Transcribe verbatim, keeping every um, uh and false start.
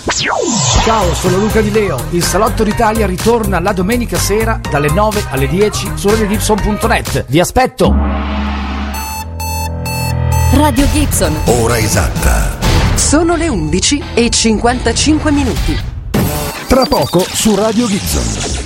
Ciao, sono Luca Di Leo. Il Salotto d'Italia ritorna la domenica sera dalle nove alle dieci su radio gibson punto net. Vi aspetto. Radio Gibson. Ora esatta. Sono le undici e cinquantacinque minuti. Tra poco su Radio Gibson.